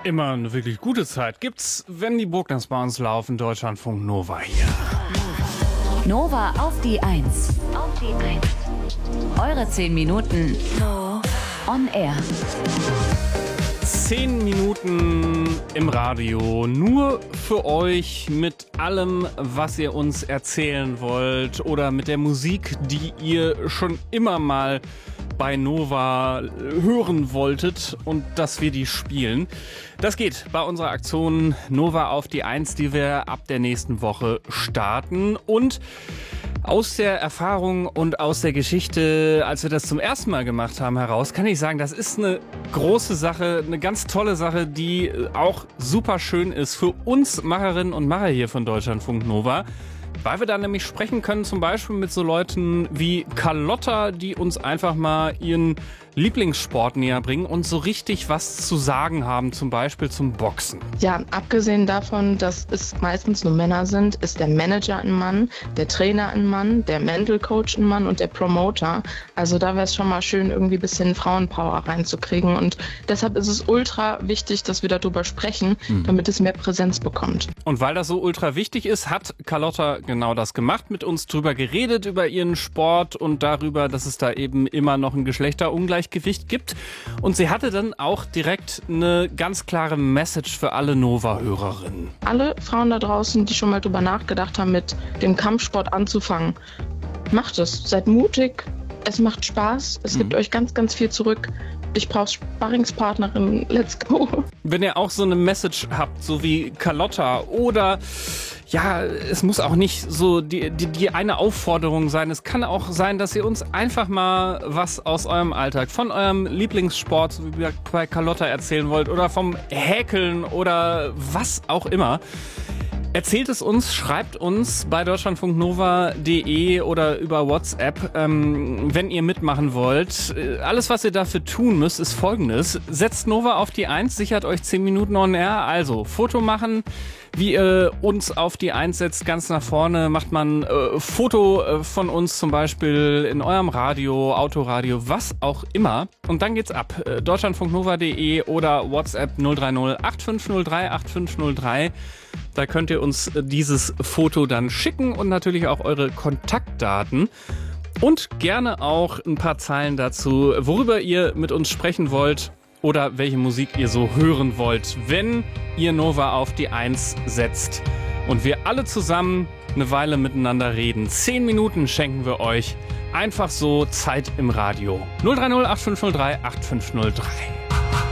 Immer eine wirklich gute Zeit gibt's, wenn die Bruckners bei uns laufen. Deutschlandfunk Nova hier. Nova auf die 1. Auf die 1. Eure 10 Minuten on air. 10 Minuten im Radio, nur für euch mit allem, was ihr uns erzählen wollt oder mit der Musik, die ihr schon immer mal bei Nova hören wolltet und dass wir die spielen. Das geht bei unserer Aktion Nova auf die 1, die wir ab der nächsten Woche starten. Und aus der Erfahrung und aus der Geschichte, als wir das zum ersten Mal gemacht haben, heraus, kann ich sagen, das ist eine große Sache, eine ganz tolle Sache, die auch super schön ist für uns Macherinnen und Macher hier von Deutschlandfunk Nova. Weil wir da nämlich sprechen können, zum Beispiel mit so Leuten wie Carlotta, die uns einfach mal ihren Lieblingssport näher bringen und so richtig was zu sagen haben, zum Beispiel zum Boxen. Ja, abgesehen davon, dass es meistens nur Männer sind, ist der Manager ein Mann, der Trainer ein Mann, der Mental Coach ein Mann und der Promoter. Also da wäre es schon mal schön, irgendwie ein bisschen Frauenpower reinzukriegen. Und deshalb ist es ultra wichtig, dass wir darüber sprechen, damit es mehr Präsenz bekommt. Und weil das so ultra wichtig ist, hat Carlotta genau das gemacht, mit uns drüber geredet, über ihren Sport und darüber, dass es da eben immer noch ein Geschlechterungleichgewicht gibt. Und sie hatte dann auch direkt eine ganz klare Message für alle Nova-Hörerinnen. Alle Frauen da draußen, die schon mal drüber nachgedacht haben, mit dem Kampfsport anzufangen, macht es. Seid mutig, es macht Spaß, es gibt euch ganz, ganz viel zurück. Ich brauche Sparringspartnerin, let's go. Wenn ihr auch so eine Message habt, so wie Carlotta, oder ja, es muss auch nicht so die eine Aufforderung sein. Es kann auch sein, dass ihr uns einfach mal was aus eurem Alltag, von eurem Lieblingssport, so wie bei Carlotta, erzählen wollt, oder vom Häkeln oder was auch immer. Erzählt es uns, schreibt uns bei deutschlandfunknova.de oder über WhatsApp, wenn ihr mitmachen wollt. Alles, was ihr dafür tun müsst, ist Folgendes. Setzt Nova auf die 1, sichert euch 10 Minuten on air. Also Foto machen, wie ihr uns auf die 1 setzt, ganz nach vorne. Macht man Foto von uns zum Beispiel in eurem Radio, Autoradio, was auch immer. Und dann geht's ab. deutschlandfunknova.de oder WhatsApp 030 8503 8503. Da könnt ihr uns dieses Foto dann schicken und natürlich auch eure Kontaktdaten. Und gerne auch ein paar Zeilen dazu, worüber ihr mit uns sprechen wollt oder welche Musik ihr so hören wollt, wenn ihr Nova auf die 1 setzt. Und wir alle zusammen eine Weile miteinander reden. 10 Minuten schenken wir euch. Einfach so Zeit im Radio. 030 8503 8503.